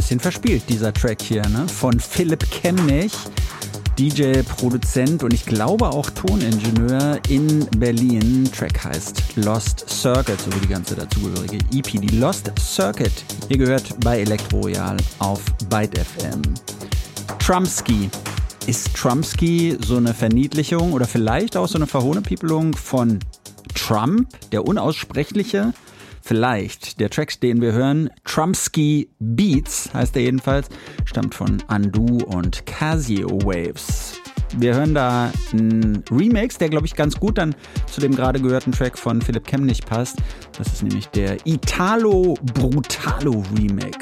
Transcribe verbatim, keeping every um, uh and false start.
bisschen verspielt, dieser Track hier, ne? Von Philipp Kemnich, D J, Produzent und ich glaube auch Toningenieur in Berlin. Track heißt Lost Circuit, so wie die ganze dazugehörige E P. Die Lost Circuit, ihr gehört bei Elektro Royal auf Byte F M. Trumpski. Ist Trumpski so eine Verniedlichung oder vielleicht auch so eine Verhohnepiepelung von Trump, der Unaussprechliche? Vielleicht. Der Track, den wir hören, Trumpski Beats, heißt er jedenfalls, stammt von Undo und Casio Waves. Wir hören da einen Remix, der, glaube ich, ganz gut dann zu dem gerade gehörten Track von Philipp Kemnich passt. Das ist nämlich der Italo Brutalo Remix.